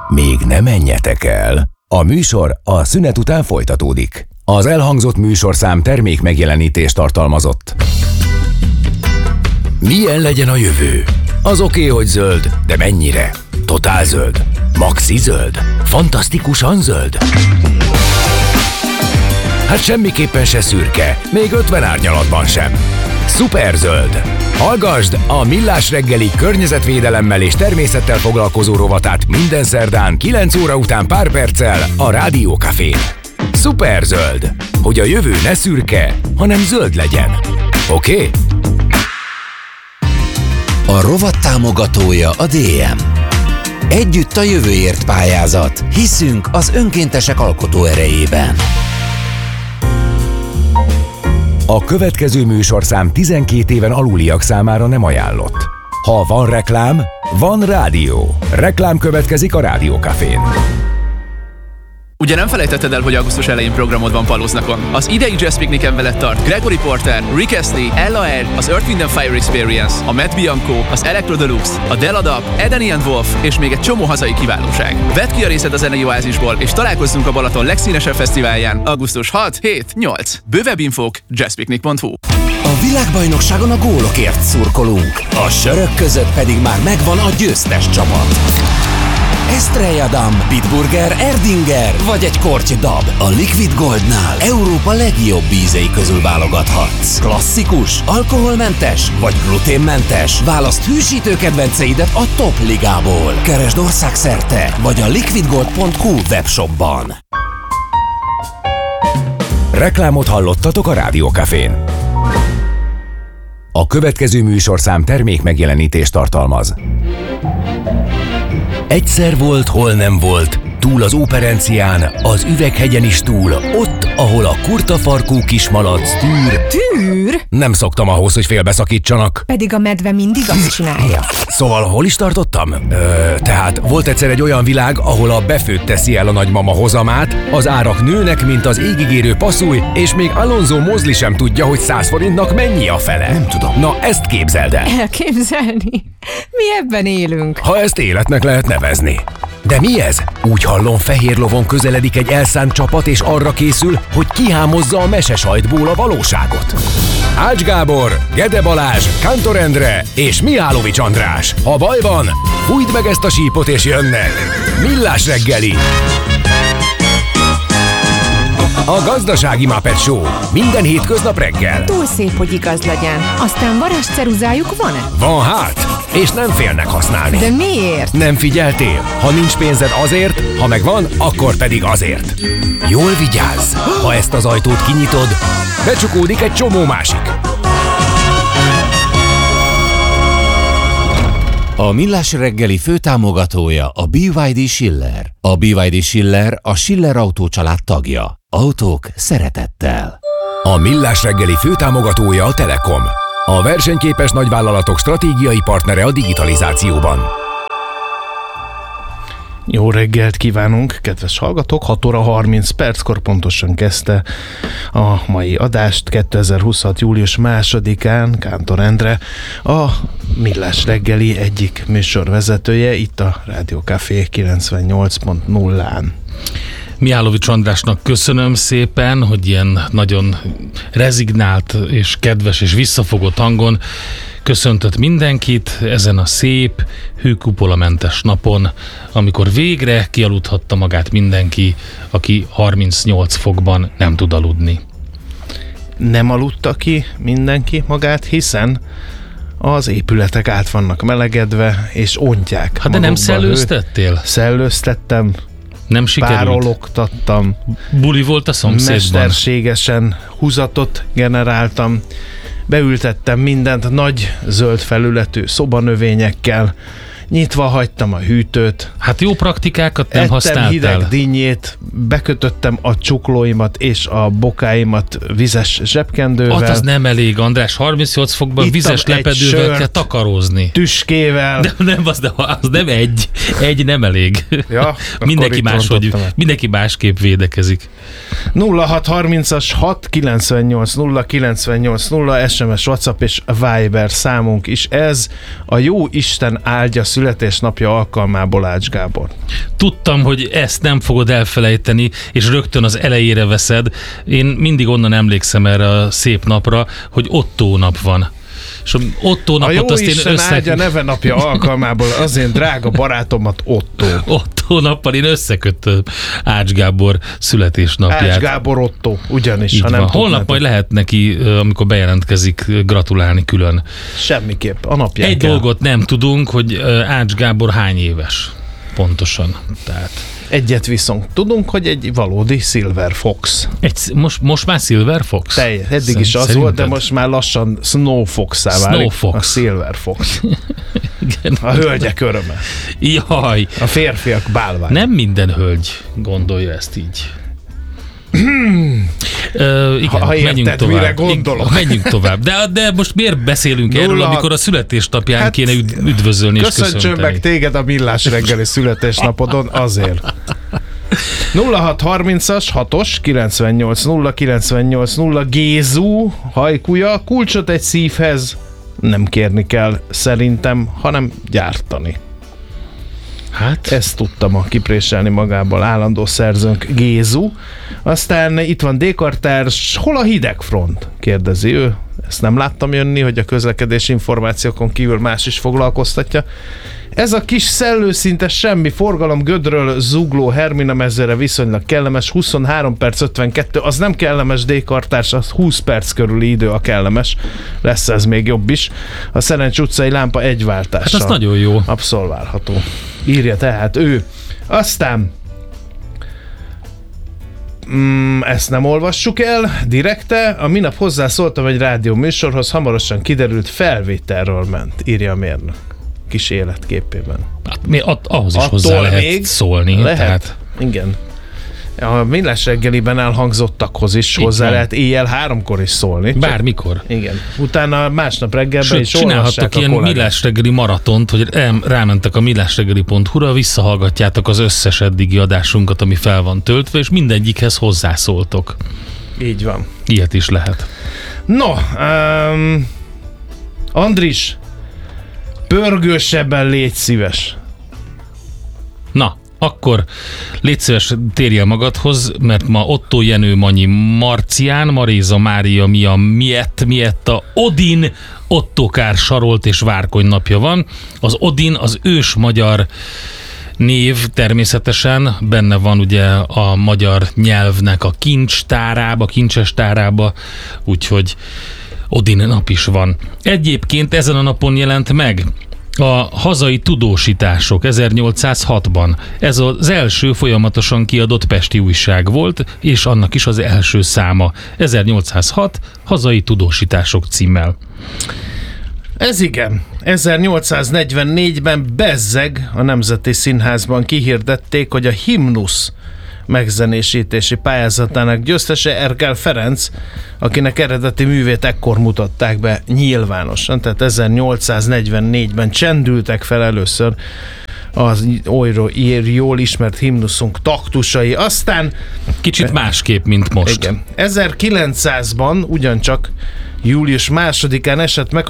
Még ne menjetek el. A műsor a szünet után folytatódik. Az elhangzott műsorszám termék megjelenítést tartalmazott. Milyen legyen a jövő? Az oké, hogy zöld, de mennyire? Totál zöld? Maxi zöld? Fantasztikusan zöld? Hát semmiképpen se szürke, még 50 árnyalatban sem. Szuperzöld! Hallgasd a Millás reggeli környezetvédelemmel és természettel foglalkozó rovatát minden szerdán 9 óra után pár perccel a Rádió Cafén. Szuperzöld! Hogy a jövő ne szürke, hanem zöld legyen. Oké? A rovat támogatója a DM. Együtt a jövőért pályázat. Hiszünk az önkéntesek alkotó erejében. A következő műsorszám 12 éven aluliak számára nem ajánlott. Ha van reklám, van rádió. Reklám következik a Rádió Cafén. Ugye nem felejtetted el, hogy augusztus elején programod van Palóznakon? Az idei Jazz Picnicen veled tart Gregory Porter, Rick Astley, Ella Eyre, az Earth, Wind & Fire Experience, a Matt Bianco, az Electro Deluxe, a Della Dub, Edeni & Wolf és még egy csomó hazai kiválóság. Vedd ki a részed a zenei oázisból, és találkozzunk a Balaton legszínesebb fesztiválján augusztus 6-7-8. Bővebb infók jazzpicnic.hu. A világbajnokságon a gólokért szurkolunk, a sörök között pedig már megvan a győztes csapat. Estrella Damm, Bitburger, Erdinger vagy egy korty dab. A Liquid Goldnál Európa legjobb ízei közül válogathatsz. Klasszikus, alkoholmentes vagy gluténmentes? Válaszd hűsítő kedvenceidet a top ligából. Keresd országszerte vagy a liquidgold.hu webshopban. Reklámot hallottatok a Rádió Cafén. A következő műsorszám termék megjelenítést tartalmaz. Egyszer volt, hol nem volt, túl az Óperencián, az Üveghegyen is túl, ott, ahol a kurtafarkú kismalac tűr. Tűr? Nem szoktam ahhoz, hogy félbeszakítsanak. Pedig a medve mindig azt csinálja. Szóval hol is tartottam? Tehát volt egyszer egy olyan világ, ahol a befőtt teszi el a nagymama hozamát, az árak nőnek, mint az égigérő passzúj, és még Alonso Mosley sem tudja, hogy 100 forintnak mennyi a fele. Nem tudom. Na, ezt képzeld el. Elképzelni? Mi ebben élünk. Ha ezt életnek lehet nevezni. De mi ez? Úgy hallom, fehér lovon közeledik egy elszánt csapat, és arra készül, hogy kihámozza a mesesajtból a valóságot. Ács Gábor, Gede Balázs, Kántor Endre és Mihálovics András. Ha baj van, fújd meg ezt a sípot és jönnek. Millás reggeli. A Gazdasági Muppet Show. Minden hétköznap reggel. Túl szép, hogy igaz legyen. Aztán varázsceruzájuk van-e? Van hát, és nem félnek használni. De miért? Nem figyeltél? Ha nincs pénzed azért, ha megvan, akkor pedig azért. Jól vigyázz! Ha ezt az ajtót kinyitod, becsukódik egy csomó másik. A Millás reggeli főtámogatója a BYD Schiller. A BYD Schiller a Schiller Autó család tagja. Autók szeretettel. A Millás reggeli főtámogatója a Telekom. A versenyképes nagyvállalatok stratégiai partnere a digitalizációban. Jó reggelt kívánunk, kedves hallgatók! 6 óra 30 perckor pontosan kezdte a mai adást 2026. július 2-án Kántor Endre, a Millás reggeli egyik műsorvezetője itt a Rádió Café 98.0-án. Mihálovics Andrásnak köszönöm szépen, hogy ilyen nagyon rezignált és kedves és visszafogott hangon köszöntött mindenkit ezen a szép, hőkupolamentes napon, amikor végre kialudhatta magát mindenki, aki 38 fokban nem tud aludni. Nem aludta ki mindenki magát, hiszen az épületek át vannak melegedve, és ontják. Hát de nem szellőztettél? Szellőztettem. Nem sikerült? Párologtattam. Buli volt a szomszédban? Mesterségesen húzatot generáltam. Beültettem mindent nagy zöld felületű szobanövényekkel. Nyitva hagytam a hűtőt. Hát jó praktikákat nem használtál. Ettem hideg dinnyét, bekötöttem a csuklóimat és a bokáimat vizes zsebkendővel. Hát az nem elég, András, 38 fokban ittam vizes lepedővel kell takarózni. Tüskével. De nem, az nem egy nem elég. Ja, mindenki másképp védekezik. 0630-as 698 098 0 SMS, WhatsApp és Viber számunk is ez. A jó Isten áldja születésnapja alkalmából Ács Gábor. Gábor. Tudtam, hogy ezt nem fogod elfelejteni, és rögtön az elejére veszed. Én mindig onnan emlékszem erre a szép napra, hogy Ottó nap van. És Ottó napot azt én áldja neve napja alkalmából az én drága barátomat, Ottó. Ottó nappal én összekötöm Ács Gábor születésnapját. Ács Gábor Ottó, ugyanis. Ha nem holnap majd lehet neki, amikor bejelentkezik, gratulálni külön. Semmiképp, a napján Egy kell. dolgot nem tudunk, hogy Ács Gábor hány éves pontosan. Tehát Egyet viszont tudunk, hogy egy valódi Silver Fox. Most már Silver Fox? Eddig is az volt, de most már lassan Snow Fox-szá válik. A Silver Fox. Igen. A hölgyek öröme. Jaj. A férfiak bálvány. Nem minden hölgy gondolja ezt így. Igen, ha menjünk tovább. mire gondolok. Menjünk tovább. De most miért beszélünk erről, amikor a születésnapján kéne üdvözölni és köszönteni? Köszöntsön meg téged a Millás reggeli születésnapodon azért. 0630-as 6-os 98 98 0 Gézu hajkuja, kulcsot egy szívhez nem kérni kell szerintem, hanem gyártani. Hát? Ezt tudtam ma kipréselni magából állandó szerzőnk Gézu. Aztán itt van D-kartárs, hol a hidegfront? Kérdezi ő. Ezt nem láttam jönni, hogy a közlekedési információkon kívül más is foglalkoztatja. Ez a kis szellőszintes semmi forgalom Gödről zugló Hermina mezőre viszonylag kellemes, 23 perc 52, az nem kellemes D-kartárs, az 20 perc körüli idő a kellemes. Lesz ez még jobb is. A Szerencs utcai lámpa egy váltással. Hát az nagyon jó. Abszolválható. Írja tehát ő. Aztán ezt nem olvassuk el direkte. A minap hozzászóltam egy rádió műsorhoz, hamarosan kiderült felvételről ment, írja a mérnök. Kis életképében. Hát, ahhoz is hozzá lehet szólni. Lehet, tehát. Igen. A Millás reggeliben elhangzottakhoz is hozzá lehet éjjel 3-kor is szólni. Bármikor. Igen. Utána másnap reggelben is csinálhattok ilyen Millás reggeli maratont, hogy rámentek a millásreggeli.hu-ra, visszahallgatjátok az összes eddigi adásunkat, ami fel van töltve, és mindegyikhez hozzászóltok. Így van. Ilyet is lehet. No, Andris, pörgősebben légy szíves. Na, akkor légy szíves, térjél magadhoz, mert ma Ottó, Jenő, Manyi, Marcián, Maréza, Mária, Mia, Mietta, Odin, Ottokár, Sarolt és Várkony napja van. Az Odin az ős magyar név természetesen, benne van ugye a magyar nyelvnek a kincstárába, kincses tárába, úgyhogy Odin nap is van. Egyébként ezen a napon jelent meg a hazai tudósítások 1806-ban. Ez az első folyamatosan kiadott pesti újság volt, és annak is az első száma. 1806 hazai tudósítások címmel. Ez igen. 1844-ben bezzeg a Nemzeti Színházban kihirdették, hogy a himnusz megzenésítési pályázatának győztese Erkel Ferenc, akinek eredeti művét ekkor mutatták be nyilvánosan, tehát 1844-ben csendültek fel először az jól ismert himnuszunk taktusai. Aztán kicsit másképp, mint most. Igen. 1900-ban ugyancsak július 2-án esett meg,